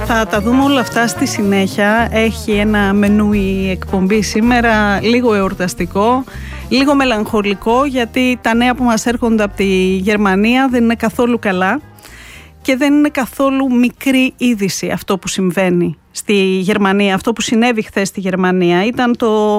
Θα τα δούμε όλα αυτά στη συνέχεια. Έχει ένα μενού η εκπομπή σήμερα, λίγο εορταστικό, λίγο μελαγχολικό, γιατί τα νέα που μας έρχονται από τη Γερμανία δεν είναι καθόλου καλά και δεν είναι καθόλου μικρή είδηση αυτό που συμβαίνει στη Γερμανία. Αυτό που συνέβη χθες στη Γερμανία ήταν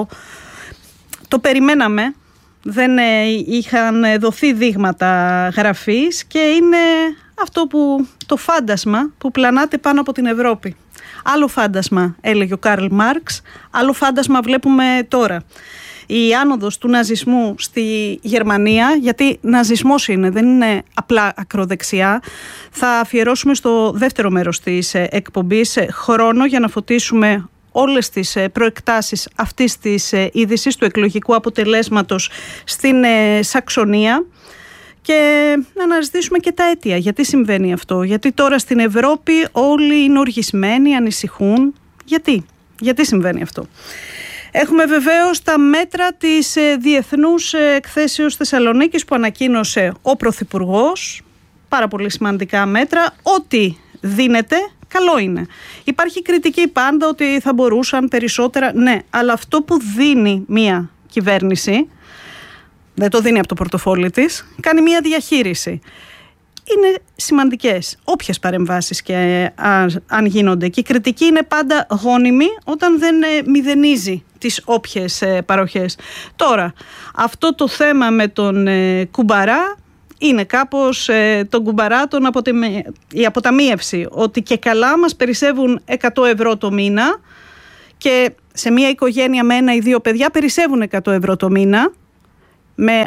το περιμέναμε. Δεν είχαν δοθεί δείγματα γραφής και είναι αυτό το φάντασμα που πλανάται πάνω από την Ευρώπη. Άλλο φάντασμα έλεγε ο Καρλ Μάρξ, άλλο φάντασμα βλέπουμε τώρα. Η άνοδος του ναζισμού στη Γερμανία, γιατί ναζισμός είναι, δεν είναι απλά ακροδεξιά. Θα αφιερώσουμε στο δεύτερο μέρος της εκπομπής χρόνο για να φωτίσουμε όλες τις προεκτάσεις αυτής της είδησης, του εκλογικού αποτελέσματος στην Σαξονία, και να αναζητήσουμε και τα αίτια. Γιατί συμβαίνει αυτό? Γιατί τώρα στην Ευρώπη όλοι είναι οργισμένοι, ανησυχούν. Γιατί συμβαίνει αυτό? Έχουμε βεβαίως τα μέτρα της Διεθνούς Εκθέσεως Θεσσαλονίκης που ανακοίνωσε ο Πρωθυπουργός. Πάρα πολύ σημαντικά μέτρα. Ό,τι δίνεται, καλό είναι. Υπάρχει κριτική πάντα ότι θα μπορούσαν περισσότερα. Ναι, αλλά αυτό που δίνει μία κυβέρνηση, δεν το δίνει από το πορτοφόλι της, κάνει μία διαχείριση. Είναι σημαντικές όποιες παρεμβάσεις και αν γίνονται. Και η κριτική είναι πάντα γόνιμη όταν δεν μηδενίζει τις όποιες παροχές. Τώρα, αυτό το θέμα με τον Κουμπαρά είναι κάπως τον Κουμπαρά, η αποταμίευση, ότι και καλά μας περισσεύουν 100 ευρώ το μήνα και σε μια οικογένεια με 1 ή 2 παιδιά περισσεύουν 100 ευρώ το μήνα με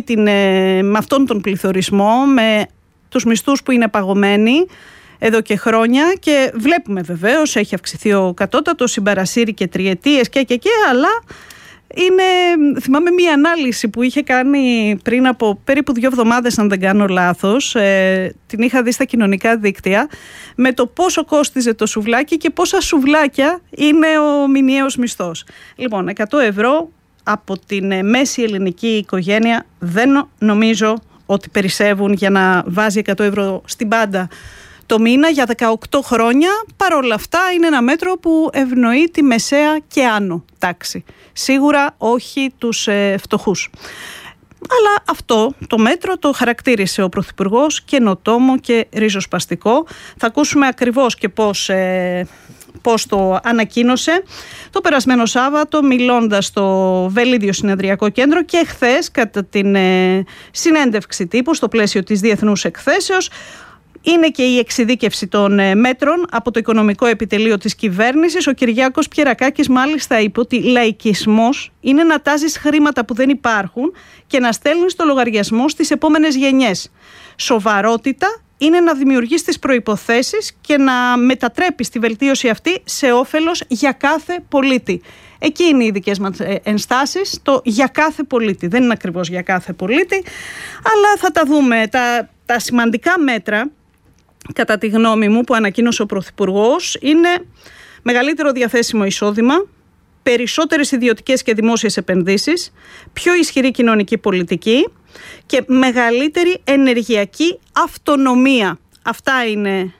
αυτόν τον πληθωρισμό, με τους μισθούς που είναι παγωμένοι εδώ και χρόνια, και βλέπουμε βεβαίως έχει αυξηθεί ο κατώτατος, συμπαρασύρει και τριετίες και αλλά θυμάμαι μία ανάλυση που είχε κάνει πριν από περίπου 2 εβδομάδες, αν δεν κάνω λάθος, την είχα δει στα κοινωνικά δίκτυα, με το πόσο κόστιζε το σουβλάκι και πόσα σουβλάκια είναι ο μηνιαίος μισθός. Λοιπόν, 100 ευρώ από την μέση ελληνική οικογένεια δεν νομίζω ότι περισσεύουν για να βάζει 100 ευρώ στην πάντα το μήνα για 18 χρόνια. Παρ' όλα αυτά είναι ένα μέτρο που ευνοεί τη μεσαία και άνω τάξη. Σίγουρα όχι τους φτωχούς. Αλλά αυτό το μέτρο το χαρακτήρισε ο Πρωθυπουργός καινοτόμο και ριζοσπαστικό. Θα ακούσουμε ακριβώς και πώς το ανακοίνωσε το περασμένο Σάββατο, μιλώντας στο Βελίδιο Συνεδριακό Κέντρο, και χθες κατά την συνέντευξη τύπου στο πλαίσιο της Διεθνούς Εκθέσεως. Είναι και η εξειδίκευση των μέτρων από το Οικονομικό Επιτελείο της Κυβέρνησης. Ο Κυριάκος Πιερακάκης μάλιστα είπε ότι λαϊκισμός είναι να τάζεις χρήματα που δεν υπάρχουν και να στέλνεις το λογαριασμό στις επόμενες γενιές. Σοβαρότητα είναι να δημιουργείς τις προϋποθέσεις και να μετατρέπεις τη βελτίωση αυτή σε όφελος για κάθε πολίτη. Εκεί είναι οι δικές μας ενστάσεις, το για κάθε πολίτη. Δεν είναι ακριβώς για κάθε πολίτη, αλλά θα τα δούμε. Τα σημαντικά μέτρα, κατά τη γνώμη μου, που ανακοίνωσε ο Πρωθυπουργός, είναι μεγαλύτερο διαθέσιμο εισόδημα, περισσότερες ιδιωτικές και δημόσιες επενδύσεις, πιο ισχυρή κοινωνική πολιτική και μεγαλύτερη ενεργειακή αυτονομία. Αυτά είναι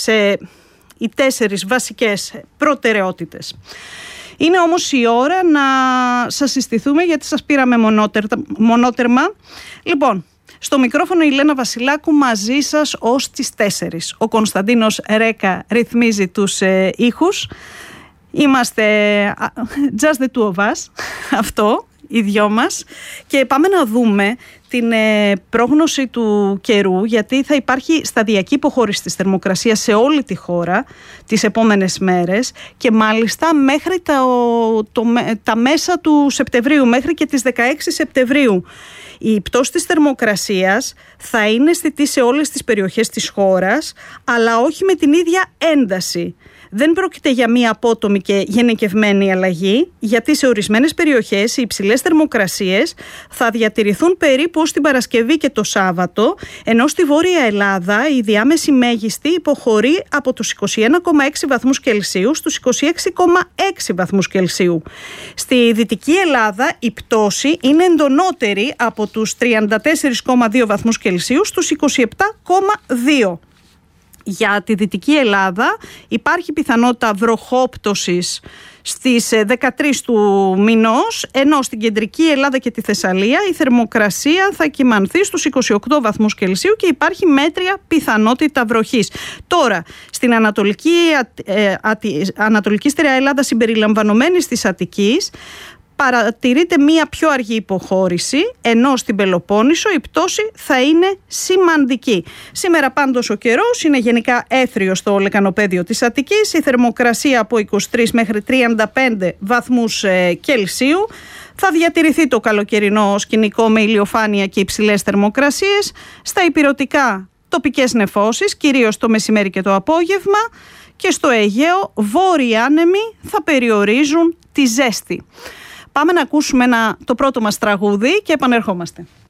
οι 4 βασικές προτεραιότητες. Είναι όμως η ώρα να σας συστηθούμε, γιατί σας πήραμε μονότερμα. Λοιπόν, στο μικρόφωνο η Λένα Βασιλάκου, μαζί σας ως τις 4. Ο Κωνσταντίνος Ρέκα ρυθμίζει τους ήχους. Είμαστε just the two of us, αυτό, οι δυο μας. Και πάμε να δούμε την πρόγνωση του καιρού, γιατί θα υπάρχει σταδιακή υποχώρηση της θερμοκρασίας σε όλη τη χώρα τις επόμενες μέρες και μάλιστα μέχρι τα μέσα του Σεπτεμβρίου, μέχρι και τις 16 Σεπτεμβρίου. Η πτώση της θερμοκρασίας θα είναι αισθητή σε όλες τις περιοχές της χώρας, αλλά όχι με την ίδια ένταση. Δεν πρόκειται για μία απότομη και γενικευμένη αλλαγή, γιατί σε ορισμένες περιοχές οι υψηλές θερμοκρασίες θα διατηρηθούν περίπου ως την Παρασκευή και το Σάββατο, ενώ στη Βόρεια Ελλάδα η διάμεση μέγιστη υποχωρεί από τους 21,6 βαθμούς Κελσίου στους 26,6 βαθμούς Κελσίου. Στη Δυτική Ελλάδα η πτώση είναι εντονότερη από τους 34,2 βαθμούς Κελσίου στους 27,2. Για τη Δυτική Ελλάδα υπάρχει πιθανότητα βροχόπτωσης στις 13 του μηνός, ενώ στην Κεντρική Ελλάδα και τη Θεσσαλία η θερμοκρασία θα κυμανθεί στους 28 βαθμούς Κελσίου και υπάρχει μέτρια πιθανότητα βροχής. Τώρα, στην Ανατολική Στερεά Ελλάδα συμπεριλαμβανομένης της Αττικής, παρατηρείται μία πιο αργή υποχώρηση, ενώ στην Πελοπόννησο η πτώση θα είναι σημαντική. Σήμερα πάντως ο καιρός είναι γενικά έθριος στο λεκανοπέδιο της Αττικής, η θερμοκρασία από 23 μέχρι 35 βαθμούς Κελσίου. Θα διατηρηθεί το καλοκαιρινό σκηνικό με ηλιοφάνεια και υψηλές θερμοκρασίες. Στα ηπειρωτικά τοπικές νεφώσεις, κυρίως το μεσημέρι και το απόγευμα, και στο Αιγαίο βόρειοι άνεμοι θα περιορίζουν τη ζέστη. Πάμε να ακούσουμε το πρώτο μας τραγούδι και επανερχόμαστε.